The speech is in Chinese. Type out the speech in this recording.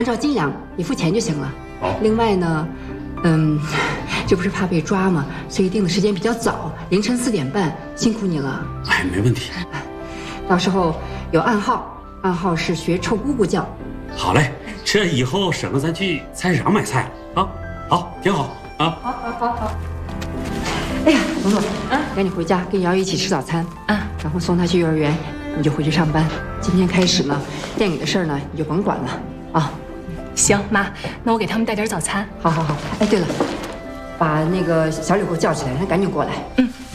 按照斤两，你付钱就行了。 好。 另外呢，这不是怕被抓吗？所以定的时间比较早，凌晨4点半，辛苦你了。 哎，没问题。 到时候有暗号，暗号是学臭姑姑叫。 好嘞，这以后省得咱去菜市场买菜了啊。好，挺好啊。 好。哎呀，蓉蓉，赶紧回家跟瑶瑶一起吃早餐啊，然后送她去幼儿园，你就回去上班。今天开始呢，店里的事儿呢你就甭管了啊。 行，妈，那我给他们带点早餐。 好。哎，对了，把那个小柳给我叫起来，让他赶紧过来。